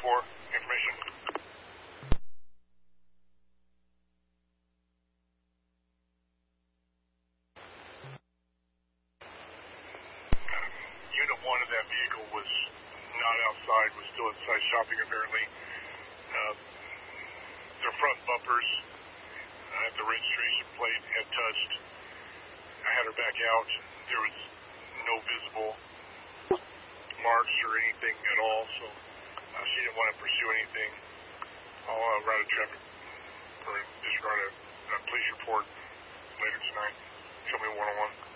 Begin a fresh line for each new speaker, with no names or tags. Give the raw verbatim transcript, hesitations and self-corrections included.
four, information. Unit one of that vehicle was not outside, was still inside shopping apparently. Uh, their front bumpers uh, at the registration plate had touched. I had her back out. There was no visible marks or anything at all, so uh, she didn't want to pursue anything. I'll uh, write a traffic or disregard a, a police report later tonight. Show me one on one.